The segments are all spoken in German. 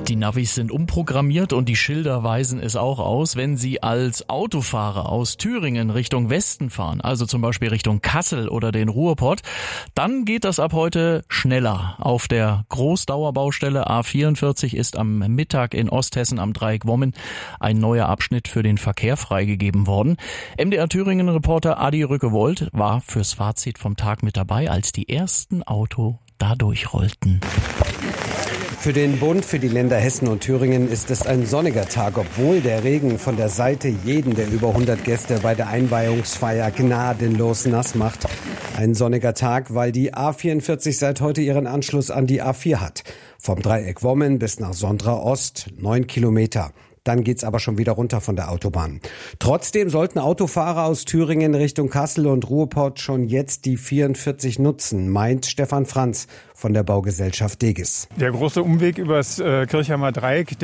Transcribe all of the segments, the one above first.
Die Navis sind umprogrammiert und die Schilder weisen es auch aus. Wenn Sie als Autofahrer aus Thüringen Richtung Westen fahren, also zum Beispiel Richtung Kassel oder den Ruhrpott, dann geht das ab heute schneller. Auf der Großdauerbaustelle A44 ist am Mittag in Osthessen am Dreieck Wommen ein neuer Abschnitt für den Verkehr freigegeben worden. MDR Thüringen-Reporter Adi Rückewold war fürs Fazit vom Tag mit dabei, als die ersten Autos da durchrollten. Für den Bund, für die Länder Hessen und Thüringen ist es ein sonniger Tag, obwohl der Regen von der Seite jeden der über 100 Gäste bei der Einweihungsfeier gnadenlos nass macht. Ein sonniger Tag, weil die A44 seit heute ihren Anschluss an die A4 hat. Vom Dreieck Wommen bis nach Sondra Ost, 9 Kilometer. Dann geht's aber schon wieder runter von der Autobahn. Trotzdem sollten Autofahrer aus Thüringen Richtung Kassel und Ruhrpott schon jetzt die 44 nutzen, meint Stefan Franz von der Baugesellschaft Degis. Der große Umweg übers Kirchheimer Dreieck,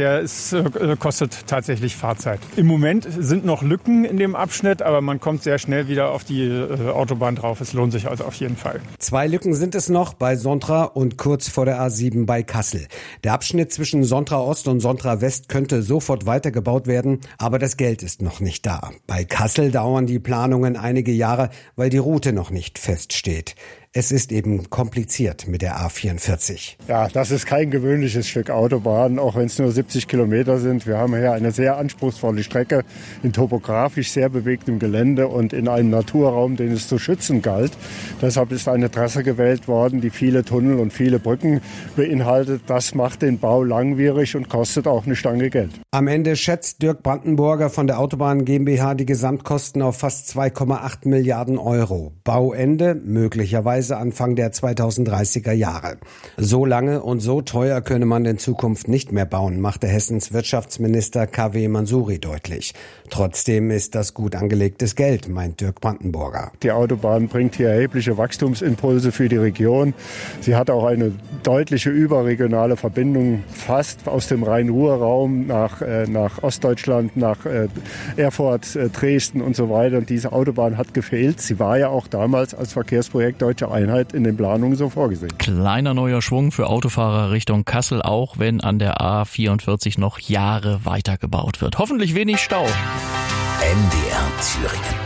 kostet tatsächlich Fahrzeit. Im Moment sind noch Lücken in dem Abschnitt, aber man kommt sehr schnell wieder auf die Autobahn drauf. Es lohnt sich also auf jeden Fall. 2 Lücken sind es noch bei Sondra und kurz vor der A7 bei Kassel. Der Abschnitt zwischen Sondra Ost und Sondra West könnte sofort weitergebaut werden, aber das Geld ist noch nicht da. Bei Kassel dauern die Planungen einige Jahre, weil die Route noch nicht feststeht. Es ist eben kompliziert mit der A44. Ja, das ist kein gewöhnliches Stück Autobahn, auch wenn es nur 70 Kilometer sind. Wir haben hier eine sehr anspruchsvolle Strecke in topografisch sehr bewegtem Gelände und in einem Naturraum, den es zu schützen galt. Deshalb ist eine Trasse gewählt worden, die viele Tunnel und viele Brücken beinhaltet. Das macht den Bau langwierig und kostet auch eine Stange Geld. Am Ende schätzt Dirk Brandenburger von der Autobahn GmbH die Gesamtkosten auf fast 2,8 Milliarden Euro. Bauende möglicherweise Anfang der 2030er Jahre. So lange und so teuer könne man in Zukunft nicht mehr bauen, machte Hessens Wirtschaftsminister KW Mansouri deutlich. Trotzdem ist das gut angelegtes Geld, meint Dirk Brandenburger. Die Autobahn bringt hier erhebliche Wachstumsimpulse für die Region. Sie hat auch eine deutliche überregionale Verbindung fast aus dem Rhein-Ruhr-Raum nach Ostdeutschland, nach Erfurt, Dresden und so weiter. Und diese Autobahn hat gefehlt. Sie war ja auch damals als Verkehrsprojekt Deutsche Einheit in den Planungen so vorgesehen. Kleiner neuer Schwung für Autofahrer Richtung Kassel, auch wenn an der A44 noch Jahre weitergebaut wird. Hoffentlich wenig Stau. MDR Thüringen.